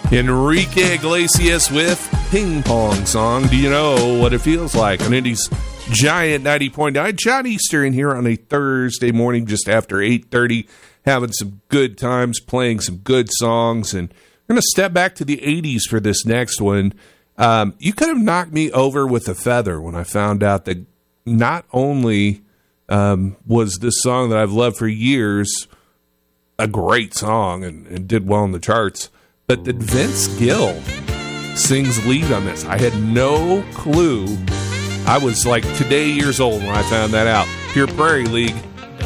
Enrique Iglesias with Ping Pong Song. Do you know what it feels like? On Indy's Giant 90.9. John Easter in here on a Thursday morning just after 8:30, having some good times, playing some good songs. And I'm going to step back to the 80s for this next one. You could have knocked me over with a feather when I found out that not only was this song that I've loved for years a great song and did well in the charts, but that Vince Gill sings lead on this. I had no clue. I was like today years old when I found that out. Pure Prairie League